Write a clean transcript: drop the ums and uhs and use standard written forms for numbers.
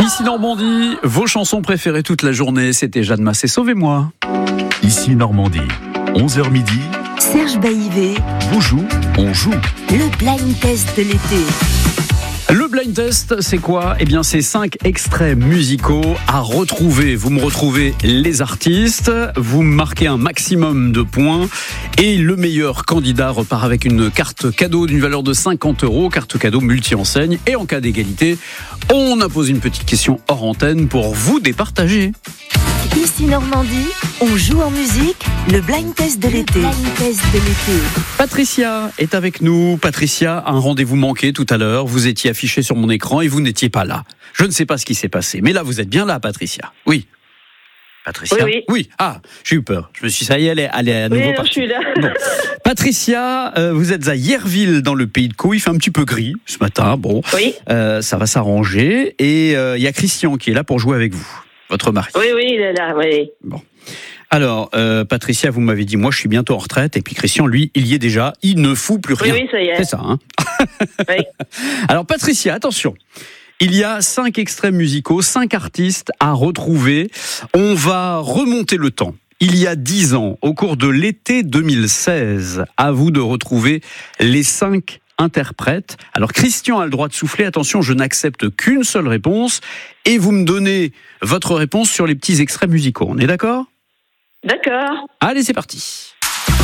Ici Normandie, vos chansons préférées toute la journée, c'était Jeanne Massé, Sauvez-moi. Ici Normandie, 11h midi, Serge Baïvé vous joue, on joue. le blind test de l'été. Le blind test, c'est quoi ? Eh bien, c'est 5 extraits musicaux à retrouver. Vous me retrouvez les artistes, vous me marquez un maximum de points et le meilleur candidat repart avec une carte cadeau d'une valeur de 50 €, carte cadeau multi-enseigne. Et en cas d'égalité, on impose une petite question hors antenne pour vous départager. Ici Normandie, on joue en musique, le blind test de l'été. Patricia est avec nous. Patricia, un rendez-vous manqué tout à l'heure. Vous étiez affichée sur mon écran et vous n'étiez pas là. Je ne sais pas ce qui s'est passé. Mais là, vous êtes bien là, Patricia. Oui. Patricia ? Oui. Ah, j'ai eu peur. Je me suis dit, ça y est, elle est à nouveau Oui, je partie. suis là. Bon. Patricia, vous êtes à Yerville, dans le pays de Caux. Il fait un petit peu gris ce matin. Bon, Oui, ça va s'arranger. Et il y a Christian qui est là pour jouer avec vous, votre mari. oui, il est là, oui. Bon. Alors, Patricia, vous m'avez dit, moi, je suis bientôt en retraite. Et puis Christian, lui, il y est déjà. Il ne fout plus rien. Oui, ça y est. C'est ça, hein. Oui. Alors, Patricia, attention. Il y a 5 extraits musicaux, 5 artistes à retrouver. On va remonter le temps. Il y a 10 ans, au cours de l'été 2016, à vous de retrouver les 5 interprètes. Alors, Christian a le droit de souffler. Attention, je n'accepte qu'une seule réponse. Et vous me donnez votre réponse sur les petits extraits musicaux. On est d'accord ? D'accord. Allez, c'est parti.